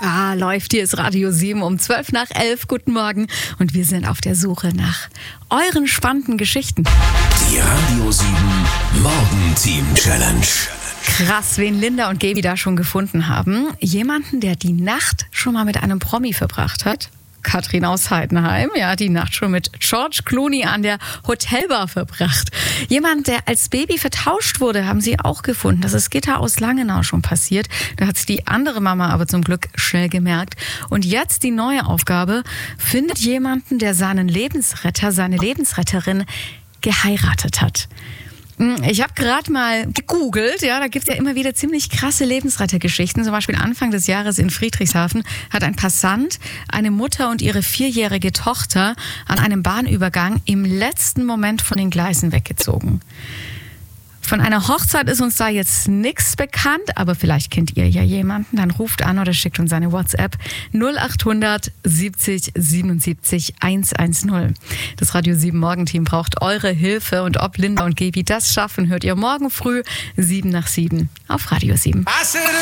Läuft. Hier ist Radio 7 um 12 nach 11. Guten Morgen. Und wir sind auf der Suche nach euren spannenden Geschichten. Die Radio 7 Morgenteam Challenge. Krass, wen Linda und Gaby da schon gefunden haben. Jemanden, der die Nacht schon mal mit einem Promi verbracht hat. Katrin aus Heidenheim, die Nacht schon mit George Clooney an der Hotelbar verbracht. Jemand, der als Baby vertauscht wurde, haben sie auch gefunden. Das ist Gitta aus Langenau schon passiert. Da hat es die andere Mama aber zum Glück schnell gemerkt. Und jetzt die neue Aufgabe: findet jemanden, der seinen Lebensretter, seine Lebensretterin geheiratet hat. Ich habe gerade mal gegoogelt, da gibt es ja immer wieder ziemlich krasse Lebensrettergeschichten. Zum Beispiel Anfang des Jahres in Friedrichshafen hat ein Passant eine Mutter und ihre 4-jährige Tochter an einem Bahnübergang im letzten Moment von den Gleisen weggezogen. Von einer Hochzeit ist uns da jetzt nichts bekannt, aber vielleicht kennt ihr ja jemanden. Dann ruft an oder schickt uns eine WhatsApp 0800 70 77 110. Das Radio 7 Morgenteam braucht eure Hilfe, und ob Linda und Gaby das schaffen, hört ihr morgen früh 7 nach 7 auf Radio 7.